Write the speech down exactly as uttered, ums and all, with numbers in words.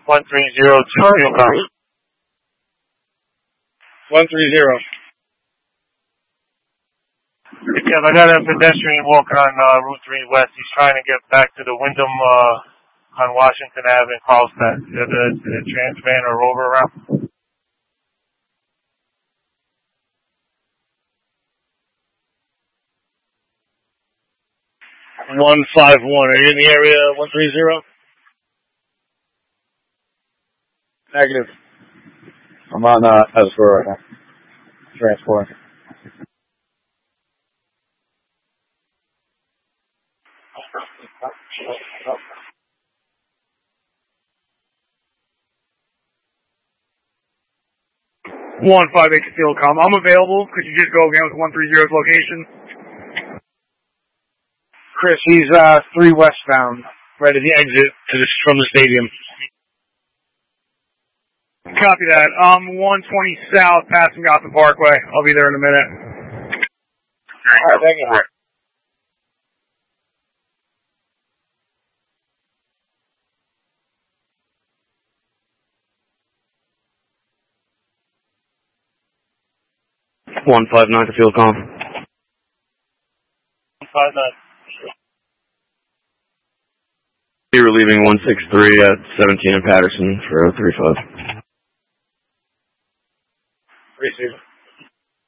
one three zero two field com. one three zero. Yeah, I got a pedestrian walking on uh, Route three West. He's trying to get back to the Wyndham uh, on Washington Avenue in Carlsbad. The, the, the trans van or rover around. one five one. Are you in the area one three zero? Negative. I'm on uh, Esper right now. Transport. one five eight Steel Com. I'm available. Could you just go again with one three zero's location? Chris, he's uh, three westbound, right at the exit to the, from the stadium. Copy that. Um, one twenty south, passing Gotham Parkway. I'll be there in a minute. All right, thank you. one five nine to Field Com. one five nine. You're leaving one six three at seventeen in Patterson for oh three five.